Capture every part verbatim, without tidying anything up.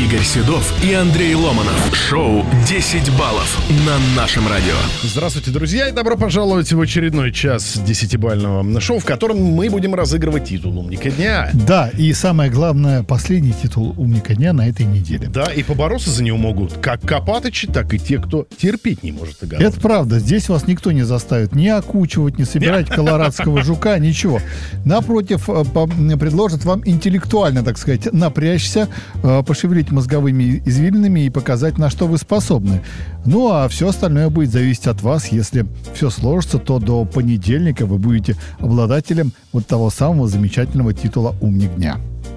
Игорь Седов и Андрей Ломанов. Шоу «десять баллов» на нашем радио. Здравствуйте, друзья, и добро пожаловать в очередной час десятибалльного шоу, в котором мы будем разыгрывать титул «Умника дня». Да, и самое главное, последний титул «Умника дня» на этой неделе. Да, и побороться за него могут как Копатычи, так и те, кто терпеть не может оголодать. Это правда, здесь вас никто не заставит ни окучивать, ни собирать колорадского жука, ничего. Напротив, предложат вам интеллектуально, так сказать, напрячься, пошевелить мозговыми извилинами и показать, на что вы способны. Ну, а все остальное будет зависеть от вас. Если все сложится, то до понедельника вы будете обладателем вот того самого замечательного титула «Умник дня».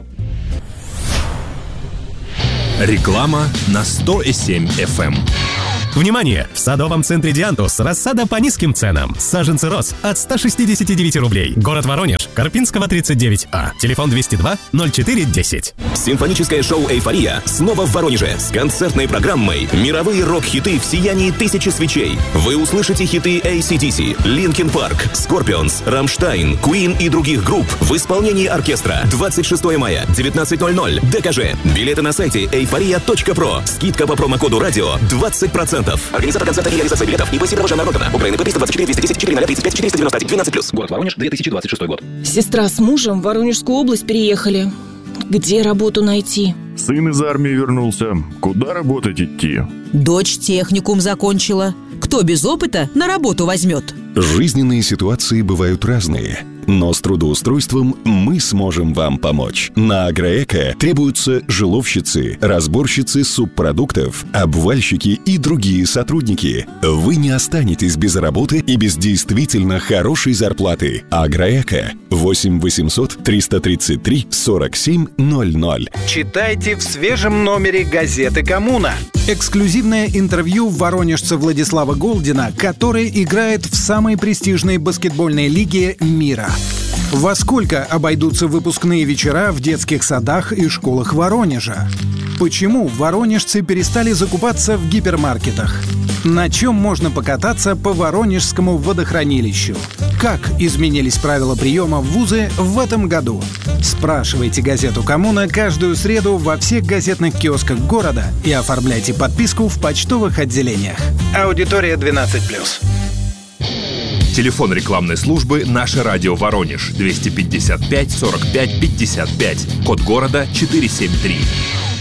Реклама на сто и семь эф эм. Внимание! В садовом центре «Диантус» рассада по низким ценам. Саженцы роз от ста шестидесяти девяти рублей. Город Воронеж, Карпинского, тридцать девять А. Телефон двести два ноль четыре десять. Симфоническое шоу «Эйфория» снова в Воронеже с концертной программой «Мировые рок-хиты в сиянии тысячи свечей». Вы услышите хиты эй си ди си, Linkin Park, Scorpions, Rammstein, Queen и других групп в исполнении оркестра. двадцать шестого мая, девятнадцать ноль ноль, ДКЖ. Билеты на сайте эйфория точка про. Скидка по промокоду «Радио» двадцать процентов. Организатор концерта и реализация билетов ИП Сидорова Родина. Украина триста двадцать четыре двести десять четыре ноль тридцать пять четыреста девяносто один двенадцать плюс. Город Воронеж, две тысячи двадцать шестой год. Сестра с мужем в Воронежскую область переехали. Где работу найти? Сын из армии вернулся. Куда работать идти? Дочь техникум закончила. Кто без опыта на работу возьмет? Жизненные ситуации бывают разные, но с трудоустройством мы сможем вам помочь. На Агроэко требуются жиловщицы, разборщицы субпродуктов, обвальщики и другие сотрудники. Вы не останетесь без работы и без действительно хорошей зарплаты. Агроэко восемь восемьсот триста тридцать три сорок семь ноль ноль. Читайте в свежем номере газеты «Коммуна». Эксклюзивное интервью воронежца Владислава Голдина, который играет в самой престижной баскетбольной лиге мира. Во сколько обойдутся выпускные вечера в детских садах и школах Воронежа? Почему воронежцы перестали закупаться в гипермаркетах? На чем можно покататься по Воронежскому водохранилищу? Как изменились правила приема в вузы в этом году? Спрашивайте газету «Коммуна» каждую среду во всех газетных киосках города и оформляйте подписку в почтовых отделениях. Аудитория двенадцать плюс. Телефон рекламной службы «Наше радио Воронеж» двести пятьдесят пять сорок пять пятьдесят пять. Код города четыреста семьдесят три.